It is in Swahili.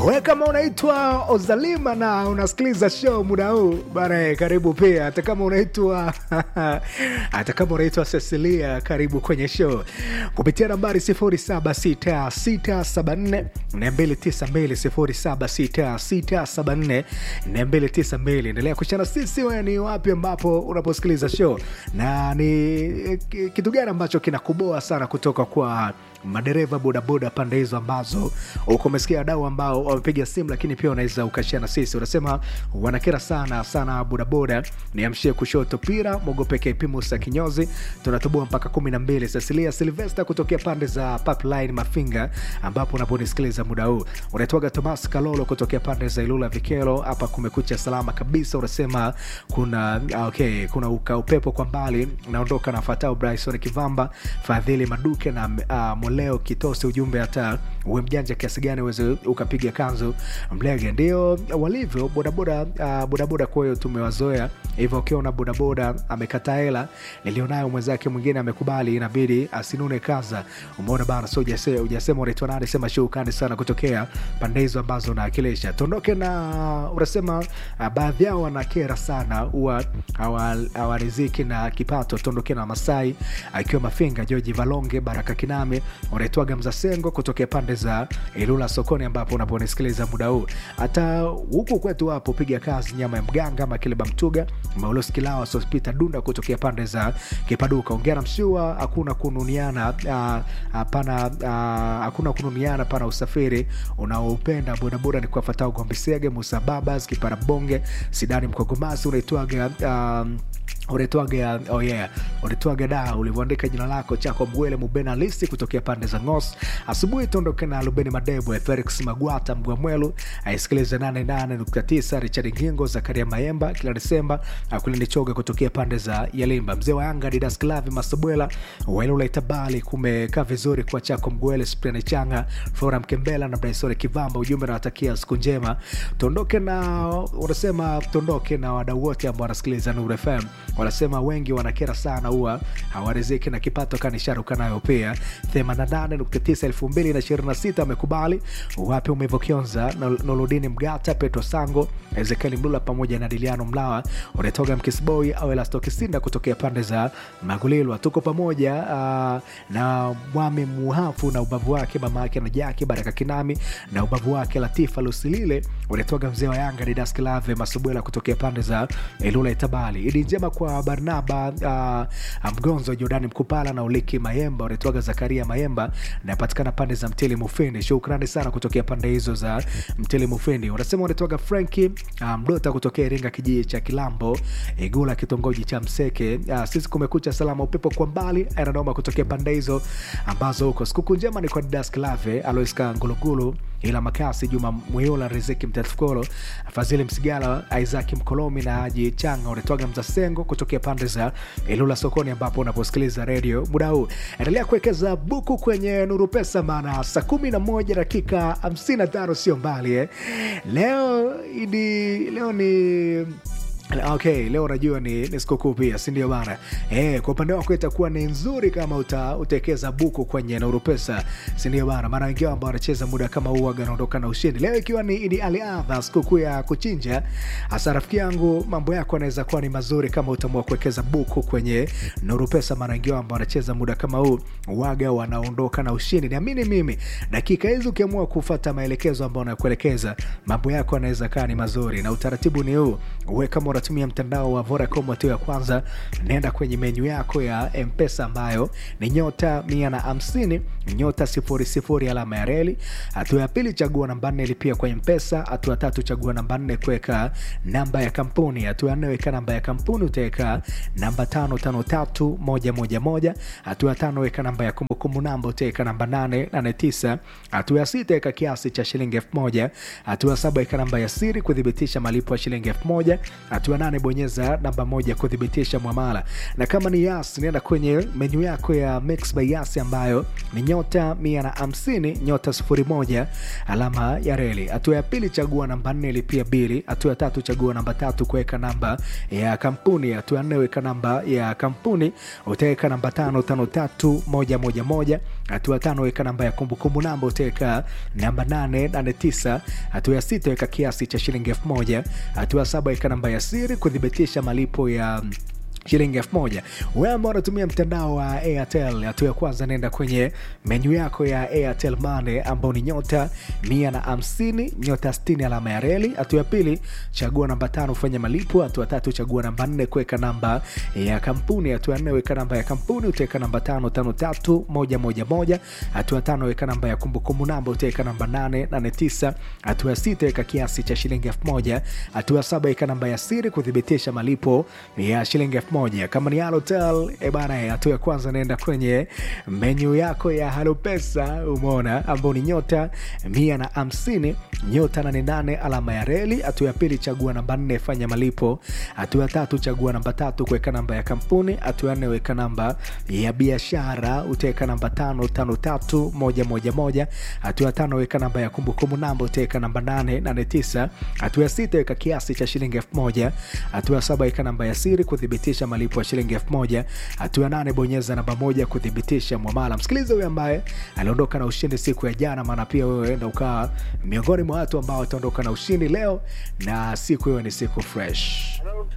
We kama unaitwa Ozalima na unasikiliza show muda huu bana, karibu pia. Hata kama unaitwa Cecilia, karibu kwenye show kupitia nambari 0766742292 0766742292. Endelea kushana sisi wewe ni wapi ambapo unaposikiliza show, na ni kitu gani ambacho kinakuboa sana kutoka kwa madereva bodaboda pande hizo ambazo uko umesikia wadau ambao wamepiga simu, lakini pia unaweza ukashare na sisi. Unasema wanakera sana bodaboda. Niamshie kushoto pira Mogope KP Musa Kinyozi, tunatubua mpaka 12. Cecilia Sylvester kutokea pande za Pipeline Mafinga ambapo unaponisikiliza muda huu. Unaitwaga Thomas Kalolo kutokea pande za Ilula Vikelo, hapa kumekucha salama kabisa. Unasema kuna upepo kwa mbali, naondoka na Fatao Bryson Kivamba, Fadhili Maduke na leo kitose ujumbe, hata uwe mjanja kiasi gani uweze ukapiga kanzu mlege. Ndio walivyo bodaboda. Kwa hiyo tumewazoea hivyo. Ukiona bodaboda amekataa hela nilionayo mwenzake mwingine amekubali, inabidi asinune kaza. Umeona bana, so hujasema unaitwa nani, sema shukrani sana kutokea pande hizo ambazo naakilisha. Tuondoke na unasema baadhi yao wanakera sana, huwa hawariziki na kipato. Tuondoke na Masai akiwa Mafinga, George Valonge, Baraka Kiname, unaitwaga Mzasengo kutokea pande za Ilula Sokoni ambapo unaponisikiliza muda huu. Hata huku kwetu hapo piga kazi nyama ya mganga Makileba Mtuga, Maulos Kilawa, Sospita Dunda kutokea pande za Kipaduka. Ongera Mshua, hakuna kununiana pana usafiri unaoupenda bodaboda ni kuwafuata Gombisege, Musa Babas, Kiparabonge, Sidani Mkogomasi. Unatoaga da ulivyoandika jina lako chako Mgwele Mubena Lisi kutokea pande za Ngos. Asubuhi tuondoke na Lubeni Madebo, Felix Magwata Mgwamwelu, aisikilize 88.9. Richard Ngingo, Zakaria Mayemba kila Desemba, akulini choga kutokea pande za Yalimba. Mzee wa Yanga Didas Klavi Masabwela, Wailula Itabali, kumekaa vizuri kwa chako Mgwele, Sprene Changa, Flora Mkembela na Bryson Kivamba. Ujumbe na watakia siku njema. Tuondoke na wadau wote ambao wanasikiliza Nuru FM. Wanasema wengi wanakera sana, huwa hawariziki na kipato kanisharuka nayo pia. 88.9 2026 amekubali. Wapi umevokionza Nolodini Mgata, Petro Sango, Ezekiel Mlula pamoja na Diliano Mlawa. Unatoga Mkisboy au Elasto Kisinda kutokea pande za Magulilwa. Tuko pamoja na Mwami Muhafu na ubavu wake, mama yake na Jaki Baraka Kinami na ubavu wake Latifa Lusilile. Unatoga mzee wa Yanga Didas Klave Masubwela kutokea pande za Ilula Itabali. Idi njema kwa Barnaba Mgonzo, Jordani Mkupala na Uliki Mayemba. Unatoga Zakaria Mayemba na patikana pande za Mtili Mufindi. Shukrani sana kutokea pande hizo za Mtili Mufindi. Unasema unatoga Frankie Mdota kutokea Iringa kijiji cha Kilambo, Igula kitongoji cha Mseke. Sisi kumekucha salama, upepo kwa mbali. Aerodoma kutokea pande hizo ambazo huko. Siku njema ni kwa Didas Klave, Aloiska Ngulugulu, Ila Makasi, Juma Mweyola, Riziki Mtatfukolo, Fazili Msigala, Isaac Mkolomi na Haji Changa. Unatoga Mzasengo kutokea pande za Ilula Sokoni ambapo unaposikiliza radio muda huu. Endelea kuwekeza buku kwenye Nuru Pesa, maana saa 11 dakika 55 sio mbali Leo ni okay, leo unajua ni sikukuu pia, si ndio bana? Kwa upande wako itakuwa ni nzuri kama utekeza buku kwenye Nuru Pesa, si ndio bana? Maana wengine ambao wanacheza muda kama huu wanaondoka na ushindi. Leo ikiwa ni Idi Al-Adha, sikukuu ya kuchinja. Hasa rafiki yangu, mambo yako yanaweza kuwa ni mazuri kama utaamua kuwekeza buku kwenye Nuru Pesa. Maana wengine ambao wanacheza muda kama huu wanaondoka na ushindi. Niamini mimi, dakika hizo ukiamua kufuata maelekezo ambayo nakuelekeza, mambo yako yanaweza kuwa ni mazuri. Na utaratibu ni huu: uwe kama unatumia mtandao wa Vodacom, hatua ya kwanza nenda kwenye menu yako ya M-Pesa ambayo ni *150 *00 alama ya reli. Hatua ya pili chagua namba 4 lipia kwa M-Pesa. Hatua ya tatu chagua namba 4 kuweka namba ya kampuni. Hatua ya 4 weka namba ya kampuni, utaweka namba 553111. Hatua ya 5 weka namba ya kumbukumbu namba, utaweka namba 889. Hatua ya 6 weka kiasi cha shilingi 1000. Hatua ya 7 weka namba ya siri kudhibitisha malipo ya shilingi 1000. hatua 8 bonyeza namba 1 kudhibitisha muamala. Na kama ni Yas, nenda kwenye menu yako ya Mix by Yas ambayo ni nyota 150 nyota 01 alama ya reli. Hatua ya pili chagua namba 4 lipia bili. Hatua ya tatu chagua namba 3 kuweka namba ya kampuni. Hatua ya 4 weka namba ya kampuni, utaweka namba 553111. Hatua ya 5 weka namba ya kumbukumbu namba, utaweka namba 889. Hatua ya 6 weka kiasi cha shilingi 1000. Hatua ya 7 weka namba ya siri kudhibitisha malipo ya shilingi 1000. Wewe ambao unatumia mtandao wa Airtel, hatua ya kwanza nenda kwenye menu yako ya Airtel Money ambao ni nyota 150 nyota 60 alama ya reli. Hatua ya pili chagua namba 5 ufanye malipo. Hatua ya 3 chagua namba 4 kuweka namba ya kampuni. Hatua ya 4 weka namba ya kampuni, utaweka namba 553111. Hatua ya 5 weka namba ya kumbukumbu namba, utaweka namba 889. Hatua ya 6 weka kiasi cha shilingi 1000. Hatua ya 7 weka namba ya siri kudhibitisha malipo ya shilingi 1000. Kama ni Halotel, bana, hatua ya kwanza naenda kwenye menu yako ya Halopesa, umeona, ambao ni nyota 150 nyota 88 alama ya reli. Hatua ya pili chagua namba 4 fanya malipo. Hatua ya 3 chagua namba 3 kuweka namba ya kampuni. Hatua ya 4 weka namba ya biashara, utaweka namba 553111. Hatua ya 5 weka namba ya kumbukumbu namba, utaweka namba 889. Hatua ya 6 weka kiasi cha shilingi 1000. Hatua ya 7 weka namba ya siri kudhibitisha malipo ya shilingi 1000. Hatua 8 bonyeza namba 1 kudhibitisha muamala. Msikilize huyu ambaye aliondoka na ushindi siku ya jana, maana pia wewe enda ukaa miongoni mwa watu ambao wataondoka na ushindi leo, na siku hiyo ni siku fresh.